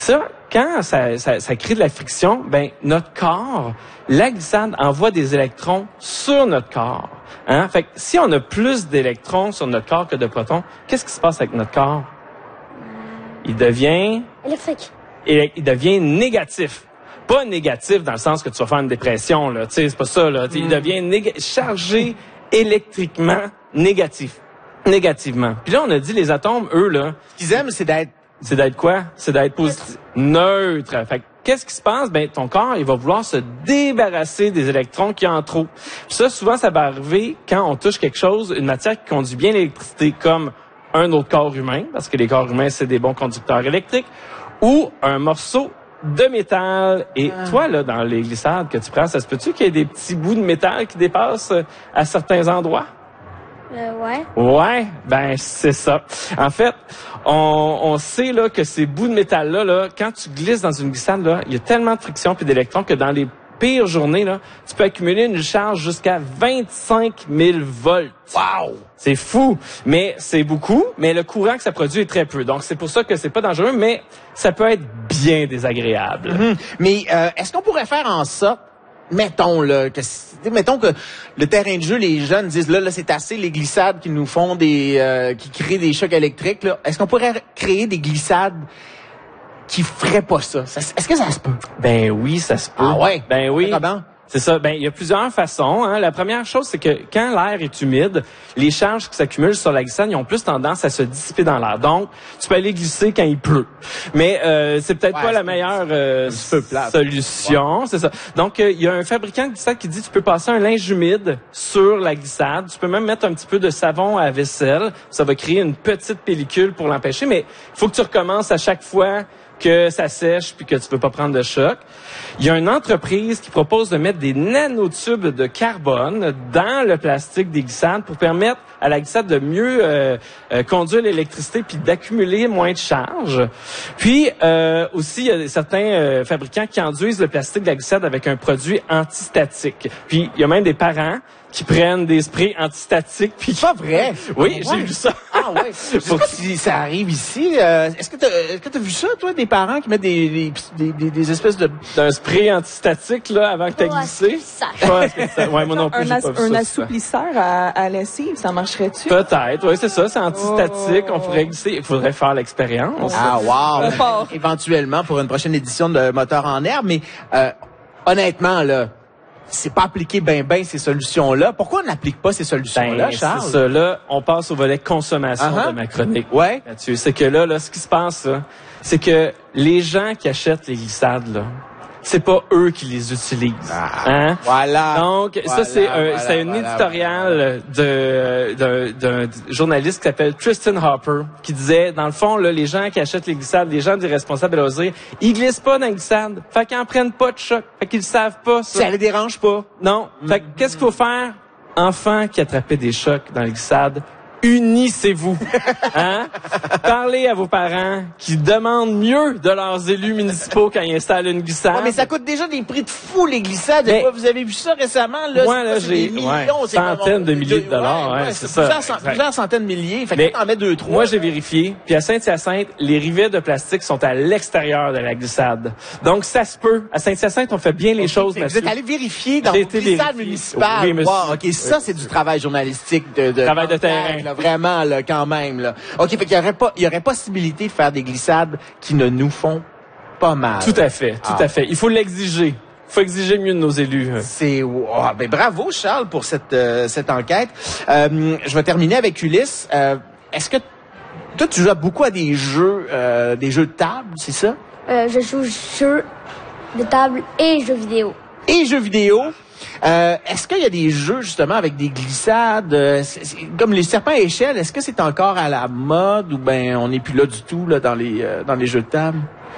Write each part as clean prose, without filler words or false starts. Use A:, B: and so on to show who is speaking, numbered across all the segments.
A: Ça, quand ça crée de la friction, ben notre corps, la glissade envoie des électrons sur notre corps. Hein? Fait que si on a plus d'électrons sur notre corps que de protons, qu'est-ce qui se passe avec notre corps? Il devient...
B: Électrique.
A: Il devient négatif. Pas négatif dans le sens que tu vas faire une dépression, là. Tu sais, c'est pas ça, là. Il devient chargé électriquement négativement. Puis là, on a dit, les atomes, eux, là...
C: Ce qu'ils aiment, c'est d'être
A: quoi? C'est d'être positif. Neutre. Fait que, qu'est-ce qui se passe? Ben, ton corps, il va vouloir se débarrasser des électrons qui en trop. Puis ça, souvent, ça va arriver quand on touche quelque chose, une matière qui conduit bien l'électricité, comme un autre corps humain, parce que les corps humains, c'est des bons conducteurs électriques, ou un morceau de métal. Et toi, là, dans les glissades que tu prends, ça se peut-tu qu'il y ait des petits bouts de métal qui dépassent à certains endroits?
B: Ouais.
A: Ouais, ben c'est ça. En fait, on sait là que ces bouts de métal là, quand tu glisses dans une glissade là, il y a tellement de friction puis d'électrons que dans les pires journées là, tu peux accumuler une charge jusqu'à 25 000 volts.
C: Wow!
A: C'est fou, mais c'est beaucoup, mais le courant que ça produit est très peu. Donc c'est pour ça que c'est pas dangereux, mais ça peut être bien désagréable.
C: Mais est-ce qu'on pourrait faire en sorte, mettons que le terrain de jeu, les jeunes disent là c'est assez les glissades qui nous font qui créent des chocs électriques là. Est-ce qu'on pourrait créer des glissades qui feraient pas ça? Est-ce que ça se peut?
A: Ben oui, ça se peut.
C: Ah ouais?
A: Ben oui.
C: Comment?
A: C'est ça. Ben, il y a plusieurs façons. Hein. La première chose, c'est que quand l'air est humide, les charges qui s'accumulent sur la glissade, ils ont plus tendance à se dissiper dans l'air. Donc, tu peux aller glisser quand il pleut. Mais c'est peut-être pas la meilleure solution. Ouais. C'est ça. Donc, il y a un fabricant de glissade qui dit tu peux passer un linge humide sur la glissade. Tu peux même mettre un petit peu de savon à vaisselle. Ça va créer une petite pellicule pour l'empêcher. Mais il faut que tu recommences à chaque fois que ça sèche puis que tu veux pas prendre de choc. Il y a une entreprise qui propose de mettre des nanotubes de carbone dans le plastique des glissades pour permettre à la glissade de mieux conduire l'électricité puis d'accumuler moins de charge. Puis aussi, il y a certains fabricants qui enduisent le plastique de la glissade avec un produit antistatique. Puis il y a même des parents qui prennent des sprays antistatiques. Puis
C: pas vrai.
A: Oui, j'ai vu ça.
C: Ah ouais. Pour si ça arrive ici, est-ce que t'as vu ça, toi, des parents qui mettent des espèces
A: d'un spray antistatique là avant que t'aies glissé? Ouais, moi non plus, j'ai pas vu ça.
D: Un assouplisseur à lessive, ça marcherait-tu?
A: Peut-être, oui, c'est ça, c'est antistatique. On pourrait glisser. Il faudrait faire l'expérience.
C: Ah wow. Éventuellement pour une prochaine édition de Moteur en herbe, mais honnêtement là. C'est pas appliqué ben ces solutions-là. Pourquoi on n'applique pas ces solutions-là, Charles?
A: C'est ça, là, on passe au volet consommation de ma chronique.
C: Ouais.
A: Mathieu, c'est que là, ce qui se passe, là, c'est que les gens qui achètent les glissades, là, c'est pas eux qui les utilisent. Hein?
C: Voilà.
A: Donc, ça, c'est un éditorial d'un journaliste qui s'appelle Tristan Harper, qui disait, dans le fond, là, les gens qui achètent les glissades, les gens irresponsables à loisir, ils glissent pas dans les glissades. Fait qu'ils en prennent pas de choc. Fait qu'ils le savent pas, ça.
C: Ça les dérange pas.
A: Non. Fait que, qu'est-ce qu'il faut faire? Enfants qui attrapaient des chocs dans les glissades, unissez-vous. Hein? Parlez à vos parents qui demandent mieux de leurs élus municipaux quand ils installent une glissade.
C: Ouais, mais ça coûte déjà des prix de fou, les glissades. Mais, vous avez vu ça récemment? Là,
A: moi, là, j'ai centaines de milliers de dollars. Ouais, c'est ça.
C: Plusieurs centaines de milliers. Fait que t'en mets 2-3.
A: Moi, j'ai vérifié. Puis à Saint-Hyacinthe, les rivets de plastique sont à l'extérieur de la glissade. Donc, ça se peut. À Saint-Hyacinthe, on fait bien les choses,
C: Vous êtes allé vérifier dans vos glissades municipales.
A: Oui, monsieur.
C: Wow, OK, ça, c'est du travail journalistique.
A: Travail de terrain.
C: Là, vraiment, là, quand même. Là. OK, fait qu'il y aurait possibilité de faire des glissades qui ne nous font pas mal.
A: Tout à fait, tout à fait. Il faut l'exiger. Il faut exiger mieux de nos élus.
C: Ben bravo, Charles, pour cette enquête. Je vais terminer avec Ulysse. Est-ce que toi, tu joues beaucoup à des jeux de table, c'est ça?
B: Je joue jeux de table et jeux vidéo.
C: Et jeux vidéo? Est-ce qu'il y a des jeux, justement, avec des glissades, comme les serpents à échelle, est-ce que c'est encore à la mode ou ben on n'est plus là du tout là dans les jeux de table?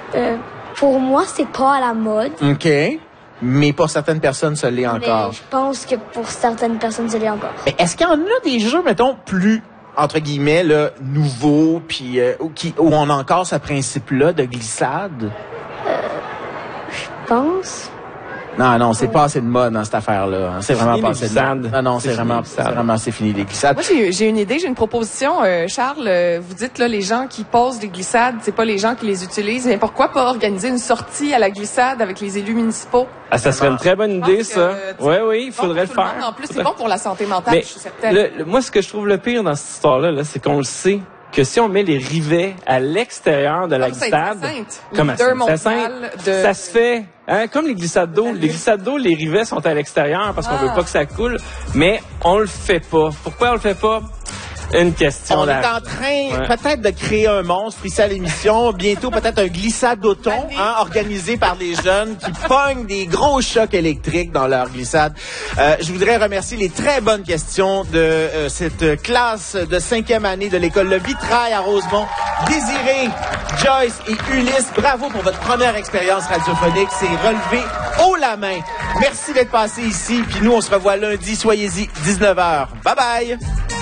B: Pour moi, c'est pas à la mode.
C: OK. Mais pour certaines personnes, ça l'est encore.
B: Mais je pense que pour certaines personnes, ça l'est encore.
C: Mais est-ce qu'il y en a des jeux, mettons, plus, entre guillemets, là, nouveaux, puis où on a encore ce principe-là de glissade?
B: Je pense.
C: Non, c'est pas assez de mode dans cette affaire-là. C'est vraiment pas assez de mode. Non, c'est vraiment fini les glissades.
D: Moi, j'ai une idée, j'ai une proposition. Charles, vous dites là, les gens qui posent les glissades, c'est pas les gens qui les utilisent. Mais pourquoi pas organiser une sortie à la glissade avec les élus municipaux?
A: Ah, ça serait une très bonne idée, ça. Oui, il faudrait le faire.
D: En plus, c'est bon pour la santé mentale, je suis certaine.
A: Moi, ce que je trouve le pire dans cette histoire-là, c'est qu'on le sait. Que si on met les rivets à l'extérieur de la glissade, comme à Saint-Hyacinthe, ça se fait, hein, comme les glissades d'eau. Les glissades d'eau, les rivets sont à l'extérieur parce qu'on veut pas que ça coule, mais on le fait pas. Pourquoi on le fait pas? Une question.
C: On est en train peut-être de créer un monstre ici à l'émission. Bientôt peut-être un glissade d'automne organisé par des jeunes qui pognent des gros chocs électriques dans leur glissade. Je voudrais remercier les très bonnes questions de cette classe de 5e année de l'école Le Vitrail à Rosemont. Désiré, Joyce et Ulysse, bravo pour votre première expérience radiophonique. C'est relevé haut la main. Merci d'être passé ici. Puis nous, on se revoit lundi. Soyez-y, 19h. Bye bye!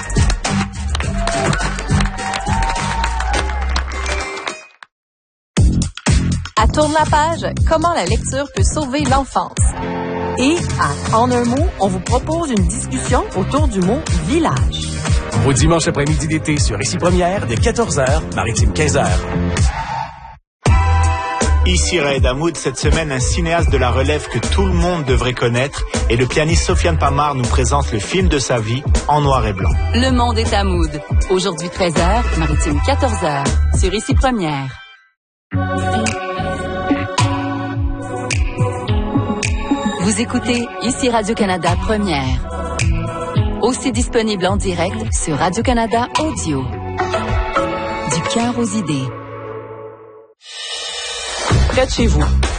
E: À Tourne la page, comment la lecture peut sauver l'enfance. Et à En un mot, on vous propose une discussion autour du mot village.
F: Au dimanche après-midi d'été sur Ici Première, dès 14h, Maritime 15h.
G: Ici Raed Hamoud, cette semaine, un cinéaste de la relève que tout le monde devrait connaître, et le pianiste Sofiane Pamar nous présente le film de sa vie en noir et blanc.
E: Le monde est à Hamoud. Aujourd'hui 13h, Maritime 14h, sur Ici Première. Vous écoutez Ici Radio-Canada Première. Aussi disponible en direct sur Radio-Canada Audio. Du cœur aux idées.
D: Près de chez vous,